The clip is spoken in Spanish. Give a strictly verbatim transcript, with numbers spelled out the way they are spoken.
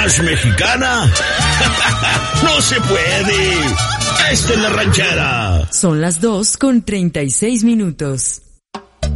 más mexicana? ¡No se puede! ¡Esta es la ranchera! Son las dos con treinta y seis minutos.